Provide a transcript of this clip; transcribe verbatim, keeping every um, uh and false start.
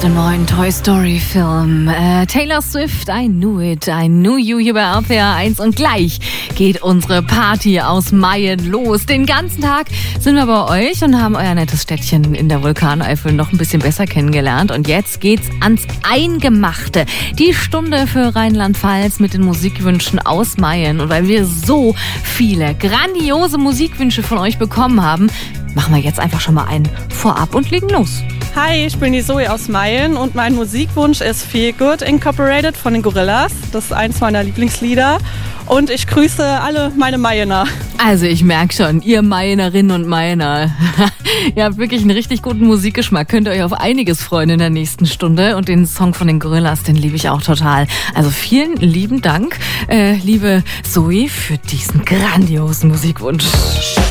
dem neuen Toy Story Film. Äh, Taylor Swift, I Knew It, I Knew You hier bei R P R eins. Und gleich geht unsere Party aus Mayen los. Den ganzen Tag sind wir bei euch und haben euer nettes Städtchen in der Vulkaneifel noch ein bisschen besser kennengelernt. Und jetzt geht's ans Eingemachte. Die Stunde für Rheinland-Pfalz mit den Musikwünschen aus Mayen. Und weil wir so viele grandiose Musikwünsche von euch bekommen haben, machen wir jetzt einfach schon mal einen vorab und legen los. Hi, ich bin die Zoe aus Mayen und mein Musikwunsch ist Feel Good Incorporated von den Gorillas. Das ist eins meiner Lieblingslieder und ich grüße alle meine Mayener. Also ich merke schon, ihr Mayenerinnen und Mayener, ihr habt wirklich einen richtig guten Musikgeschmack. Könnt ihr euch auf einiges freuen in der nächsten Stunde und den Song von den Gorillas, den liebe ich auch total. Also vielen lieben Dank, äh, liebe Zoe, für diesen grandiosen Musikwunsch.